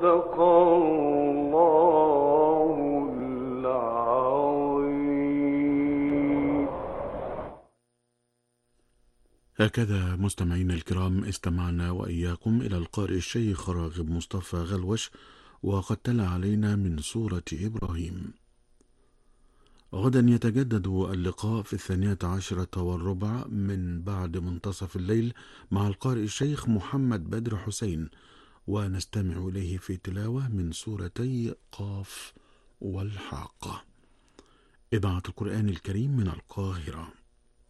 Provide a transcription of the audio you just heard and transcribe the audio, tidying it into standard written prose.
صدق الله العظيم. هكذا مستمعينا الكرام استمعنا وإياكم إلى القارئ الشيخ راغب مصطفى غلوش، وقد تلا علينا من سورة إبراهيم. غدا يتجدد اللقاء في 12:15 من بعد منتصف الليل مع القارئ الشيخ محمد بدر حسين، ونستمع إليه في تلاوة من سورتي قاف والحاقة. إذاعة القرآن الكريم من القاهرة.